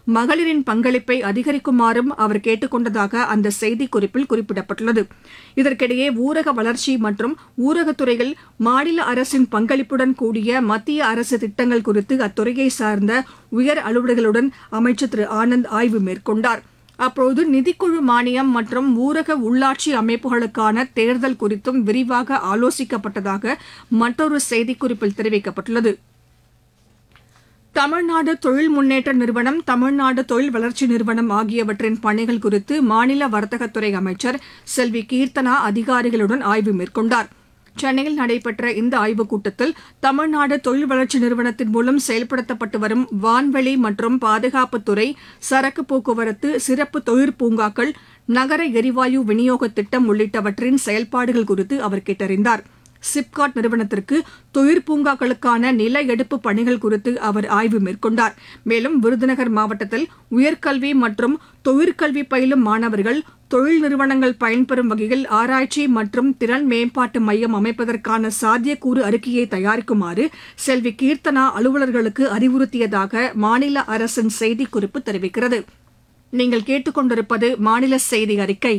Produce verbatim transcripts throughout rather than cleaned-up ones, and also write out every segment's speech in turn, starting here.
மகளிரின் பங்களிப்பை அதிகரிக்குமாறும் அவர் கேட்டுக் கொண்டதாக அந்த செய்திக்குறிப்பில் குறிப்பிடப்பட்டுள்ளது. இதற்கிடையே ஊரக வளர்ச்சி மற்றும் ஊரகத்துறையில் மாநில அரசின் பங்களிப்புடன் கூடிய மத்திய அரசு திட்டங்கள் குறித்து அத்துறையை சார்ந்த உயர் அலுவலர்களுடன் அமைச்சர் திரு ஆனந்த் ஆய்வு மேற்கொண்டார். அப்போது நிதிக்குழு மானியம் மற்றும் ஊரக உள்ளாட்சி அமைப்புகளுக்கான தேர்தல் குறித்தும் விரிவாக ஆலோசிக்கப்பட்டதாக மற்றொரு செய்திக்குறிப்பில் தெரிவிக்கப்பட்டுள்ளது. தமிழ்நாடு தொழில் முன்னேற்ற நிறுவனம், தமிழ்நாடு தொழில் வளர்ச்சி நிறுவனம் ஆகியவற்றின் பணிகள் குறித்து மாநில வர்த்தகத்துறை அமைச்சர் செல்வி கீர்த்தனா அதிகாரிகளுடன் ஆய்வு மேற்கொண்டார். சென்னையில் நடைபெற்ற இந்த ஆய்வுக் கூட்டத்தில் தமிழ்நாடு தொழில் வளர்ச்சி நிறுவனத்தின் மூலம் செயல்படுத்தப்பட்டு வரும் வான்வெளி மற்றும் பாதுகாப்புத்துறை, சரக்கு போக்குவரத்து, சிறப்பு தொழிற்பூங்காக்கள், நகர எரிவாயு விநியோக திட்டம் உள்ளிட்டவற்றின் செயல்பாடுகள் குறித்து அவர் கேட்டறிந்தார். சிப்காட் நிறுவனத்திற்கு தொழிற்பூங்காக்களுக்கான நில எடுப்பு பணிகள் குறித்து அவர் ஆய்வு மேற்கொண்டார். மேலும் விருதுநகர் மாவட்டத்தில் உயர்கல்வி மற்றும் தொழிற்கல்வி பயிலும் மாணவர்கள் தொழில் நிறுவனங்கள் பயன்பெறும் வகையில் ஆராய்ச்சி மற்றும் திறன் மேம்பாட்டு மையம் அமைப்பதற்கான சாத்தியக்கூறு அறிக்கையை தயாரிக்குமாறு செல்வி கீர்த்தனா அலுவலர்களுக்கு அறிவுறுத்தியதாக மாநில அரசின் செய்திக்குறிப்பு தெரிவிக்கிறது. நீங்கள் கேட்டுக் கொண்டிருப்பது மாநில செய்தி அறிக்கை.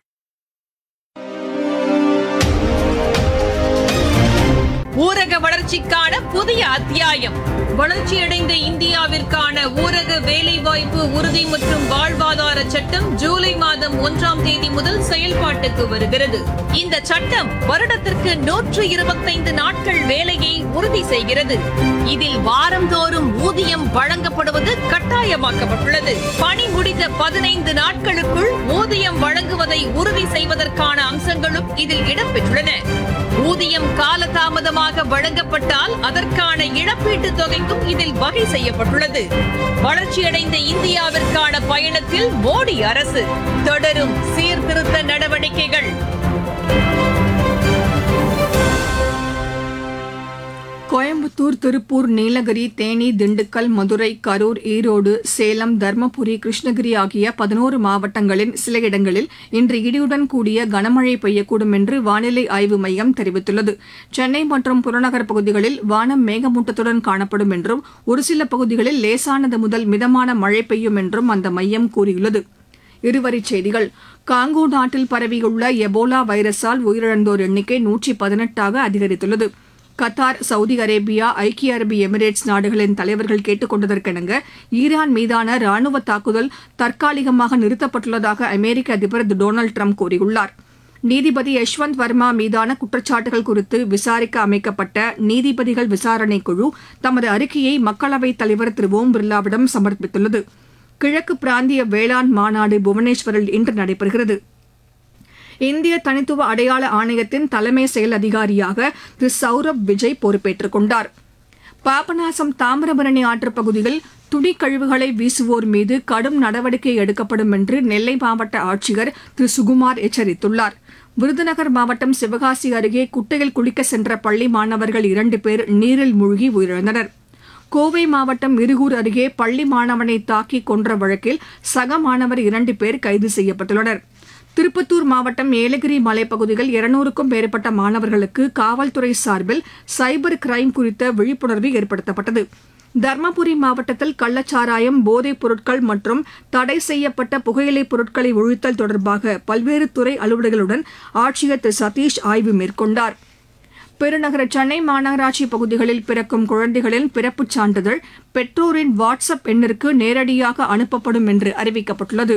ஊரக வளர்ச்சிக்கான புதிய அத்தியாயம். வளர்ச்சியடைந்த இந்தியாவிற்கான ஊரக வேலைவாய்ப்பு உறுதி மற்றும் வாழ்வாதார சட்டம் ஜூலை மாதம் ஒன்றாம் தேதி முதல் செயல்பாட்டுக்கு வருகிறது. இந்த சட்டம் வருடத்திற்கு நூற்று இருபத்தைந்து நாட்கள் வேலையை உறுதி செய்கிறது. இதில் வாரந்தோறும் ஊதியம் வழங்கப்படுவது கட்டாயமாக்கப்பட்டுள்ளது. பணி முடிந்த பதினைந்து நாட்களுக்குள் ஊதியம் வழங்குவதை உறுதி செய்வதற்கான அம்சங்களும் இதில் இடம்பெற்றுள்ளன. ஊதியம் காலதாமதமாக வழங்கப்பட்டால் அதற்கான இழப்பீட்டுத் தொகைக்கும் இதில் வகை செய்யப்பட்டுள்ளது. வளர்ச்சியடைந்த இந்தியாவிற்கான பயணத்தில் மோடி அரசு தொடரும் சீர்திருத்த நடவடிக்கைகள். கோயம்புத்தூர், திருப்பூர், நீலகிரி, தேனி, திண்டுக்கல், மதுரை, கரூர், ஈரோடு, சேலம், தருமபுரி, கிருஷ்ணகிரி ஆகிய பதினோரு மாவட்டங்களின் சில இடங்களில் இன்று இடியுடன் கூடிய கனமழை பெய்யக்கூடும் என்று வானிலை ஆய்வு மையம் தெரிவித்துள்ளது. சென்னை மற்றும் புறநகர் பகுதிகளில் வானம் மேகமூட்டத்துடன் காணப்படும் என்றும் ஒரு சில பகுதிகளில் லேசானது முதல் மிதமான மழை பெய்யும் என்றும் அந்த மையம் கூறியுள்ளது. இருவரிச் செய்திகள். காங்கோ நாட்டில் பரவியுள்ள எபோலா வைரஸால் உயிரிழந்தோர் எண்ணிக்கை நூற்றி பதினெட்டாக அதிகரித்துள்ளது. கத்தார், சவுதி அரேபியா, ஐக்கிய அரபு எமிரேட்ஸ் நாடுகளின் தலைவர்கள் கேட்டுக் கொண்டதற்கிணங்க ஈரான் மீதான ராணுவ தாக்குதல் தற்காலிகமாக நிறுத்தப்பட்டுள்ளதாக அமெரிக்க அதிபர் திரு டொனால்டு ட்ரம்ப் கூறியுள்ளார். நீதிபதி யஷ்வந்த் வர்மா மீதான குற்றச்சாட்டுகள் குறித்து விசாரிக்க அமைக்கப்பட்ட நீதிபதிகள் விசாரணைக் குழு தமது அறிக்கையை மக்களவைத் தலைவர் திரு ஓம் பிர்லாவிடம் சமர்ப்பித்துள்ளது. கிழக்கு பிராந்திய வேளாண் மாநாடு புவனேஸ்வரில் இன்று நடைபெறுகிறது. இந்திய தனித்துவ அடையாள ஆணையத்தின் தலைமை செயல் அதிகாரியாக திரு சௌரப் விஜய் பொறுப்பேற்றுக் கொண்டார். பாபநாசம் தாமிரபரணி ஆற்றுப் பகுதியில் துணிக்கழிவுகளை வீசுவோர் மீது கடும் நடவடிக்கை எடுக்கப்படும் என்று நெல்லை மாவட்ட ஆட்சியர் திரு சுகுமார் எச்சரித்துள்ளார். விருதுநகர் மாவட்டம் சிவகாசி அருகே குட்டையில் குளிக்க சென்ற பள்ளி மாணவர்கள் இரண்டு பேர் நீரில் மூழ்கி உயிரிழந்தனர். கோவை மாவட்டம் இருகூர் அருகே பள்ளி மாணவனை தாக்கி கொன்ற வழக்கில் சக மாணவர் இரண்டு பேர் கைது செய்யப்பட்டுள்ளனர். திருப்பத்தூர் மாவட்டம் ஏலகிரி மலைப்பகுதியில் இருநூறுக்கும் மேற்பட்ட மாணவர்களுக்கு காவல்துறை சார்பில் சைபர் கிரைம் குறித்த விழிப்புணர்வு ஏற்படுத்தப்பட்டது. தருமபுரி மாவட்டத்தில் கள்ளச்சாராயம், போதைப் பொருட்கள் மற்றும் தடை செய்யப்பட்ட புகையிலைப் பொருட்களை ஒழித்தல் தொடர்பாக பல்வேறு துறை அலுவலர்களுடன் ஆட்சியர் திரு சதீஷ் ஆய்வு மேற்கொண்டார். பெருநகர சென்னை மாநகராட்சி பகுதிகளில் பிறக்கும் குழந்தைகளின் பிறப்புச் சான்றிதழ் பெற்றோரின் வாட்ஸ்அப் எண்ணிற்கு நேரடியாக அனுப்பப்படும் என்று அறிவிக்கப்பட்டுள்ளது.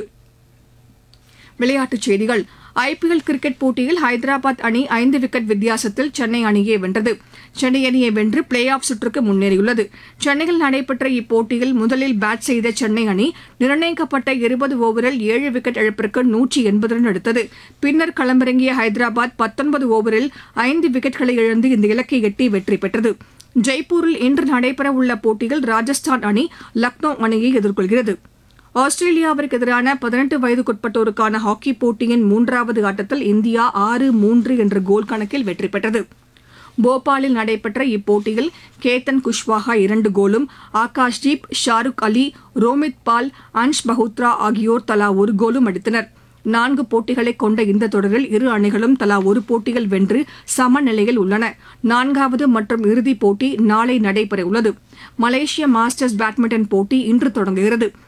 விளையாட்டுச் செய்திகள். ஐபிஎல் கிரிக்கெட் போட்டியில் ஹைதராபாத் அணி ஐந்து விக்கெட் வித்தியாசத்தில் சென்னை அணியை வென்றது. சென்னை அணியை வென்று பிளே ஆஃப் சுற்றுக்கு முன்னேறியுள்ளது. சென்னையில் நடைபெற்ற இப்போட்டியில் முதலில் பேட் செய்த சென்னை அணி நிர்ணயிக்கப்பட்ட இருபது ஓவரில் ஏழு விக்கெட் இழப்பிற்கு நூற்றி எண்பது ரன் எடுத்தது. பின்னர் களமிறங்கிய ஹைதராபாத் பத்தொன்பது ஓவரில் ஐந்து விக்கெட்களை இழந்து இந்த இலக்கை எட்டி வெற்றி பெற்றது. ஜெய்ப்பூரில் இன்று நடைபெறவுள்ள போட்டியில் ராஜஸ்தான் அணி லக்னோ அணியை எதிர்கொள்கிறது. ஆஸ்திரேலியாவிற்கு எதிரான பதினெட்டு வயதுக்குட்பட்டோருக்கான ஹாக்கி போட்டியின் மூன்றாவது ஆட்டத்தில் இந்தியா ஆறு மூன்று என்ற கோல் கணக்கில் வெற்றி பெற்றது. போபாலில் நடைபெற்ற இப்போட்டியில் கேத்தன் குஷ்வாஹா இரண்டு கோலும், ஆகாஷ்தீப், ஷாருக் அலி, ரோமித் பால், அன்ஷ் பஹுத்ரா ஆகியோர் தலா ஒரு கோலும் அடித்தனர். நான்கு போட்டிகளை கொண்ட இந்த தொடரில் இரு அணிகளும் தலா ஒரு போட்டியில் வென்று சமநிலையில் உள்ளன. நான்காவது மற்றும் இறுதிப் போட்டி நாளை நடைபெறவுள்ளது. மலேசிய மாஸ்டர்ஸ் பேட்மிண்டன் போட்டி இன்று தொடங்குகிறது.